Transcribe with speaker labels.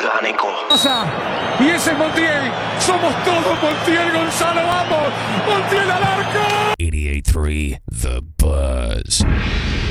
Speaker 1: orgánico.
Speaker 2: Y ese es Montiel. Somos todos Montiel, Gonzalo. Vamos. Montiel al arco.
Speaker 3: 88.3 The